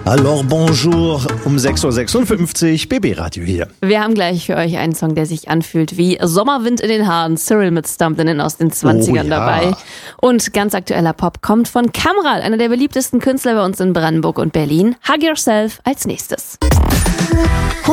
Alors bonjour, um 6.56 Uhr, BB Radio hier. Wir haben gleich für euch einen Song, der sich anfühlt wie Sommerwind in den Haaren. Cyril mit Stumped In aus den 20ern dabei. Und ganz aktueller Pop kommt von Kamral, einer der beliebtesten Künstler bei uns in Brandenburg und Berlin. Hug Yourself als nächstes.